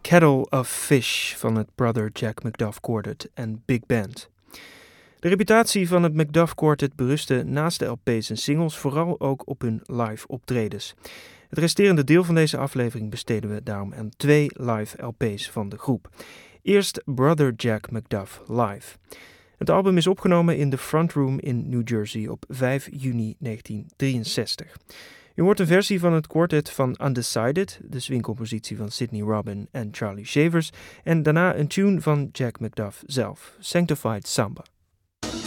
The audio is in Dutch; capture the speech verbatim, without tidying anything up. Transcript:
Kettle of Fish van het Brother Jack McDuff Quartet en Big Band. De reputatie van het McDuff Quartet berustte naast de L P's en singles vooral ook op hun live optredens. Het resterende deel van deze aflevering besteden we daarom aan twee live L P's van de groep. Eerst Brother Jack McDuff Live. Het album is opgenomen in de Front Room in New Jersey op vijf juni negentien drieënzestig. U hoort een versie van het quartet van Undecided, de swingcompositie van Sidney Robin en Charlie Shavers, en daarna een tune van Jack McDuff zelf, Sanctified Samba.